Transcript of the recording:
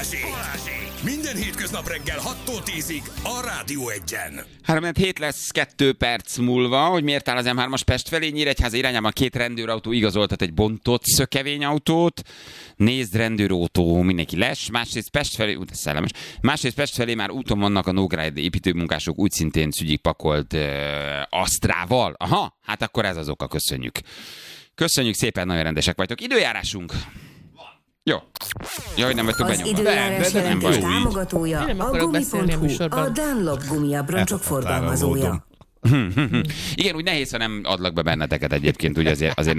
Minden hétköznap reggel 6-tól 10-ig a Rádió Egyen. 3-7 lesz 2 perc múlva, hogy miért áll az M3-as Pest felé. Nyíregyháza irányában 2 rendőrautó igazoltat egy bontott szökevényautót. Nézd, rendőrautó, mindenki les. Másrészt Pest felé, szellemes. Másrészt Pest felé már úton vannak a Nógrád építőmunkások, úgy szintén szügyig pakolt Asztrával. Aha, hát akkor ez az oka, köszönjük. Köszönjük szépen, nagyon rendesek vagytok. Időjárásunk. Jó. Jaj, nem vagytok benyomva. Az időjárás jelentés támogatója a Gumi.hu, a Dunlop gumiabroncsok forgalmazója. Igen, úgy nehéz, ha nem adlak be benneteket egyébként, ugye azért